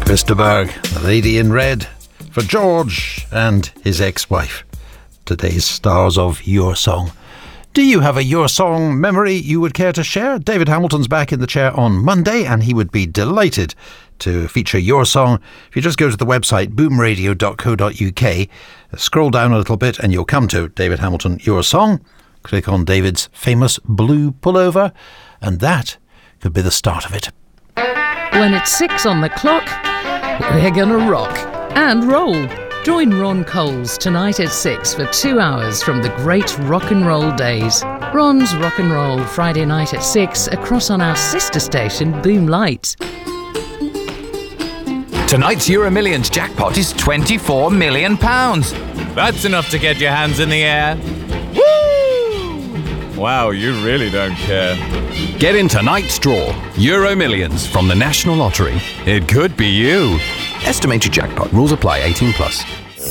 Vesterberg, The Lady in Red, for George and his ex-wife. Today's stars of Your Song. Do you have a Your Song memory you would care to share? David Hamilton's back in the chair on Monday, and he would be delighted to feature Your Song. If you just go to the website boomradio.co.uk, scroll down a little bit and you'll come to David Hamilton Your Song. Click on David's famous blue pullover, and that could be the start of it. When it's 6 on the clock, we're gonna rock and roll. Join Ron Coles tonight at 6 for 2 hours from the great rock and roll days. Ron's Rock and Roll, Friday night at 6, across on our sister station, Boom Light. Tonight's Euro Millions jackpot is £24 million. That's enough to get your hands in the air. Woo! Wow, you really don't care. Get in tonight's draw. Euro Millions from the National Lottery. It could be you. Estimated jackpot. Rules apply. 18+.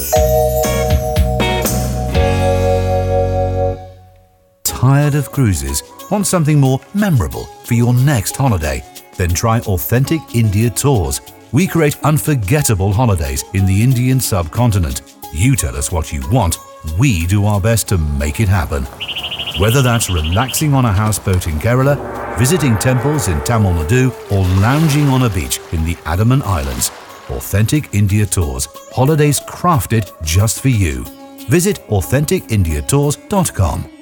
Tired of cruises? Want something more memorable for your next holiday? Then try Authentic India Tours. We create unforgettable holidays in the Indian subcontinent. You tell us what you want, we do our best to make it happen. Whether that's relaxing on a houseboat in Kerala, visiting temples in Tamil Nadu, or lounging on a beach in the Andaman Islands, Authentic India Tours. Holidays crafted just for you. Visit AuthenticIndiaTours.com.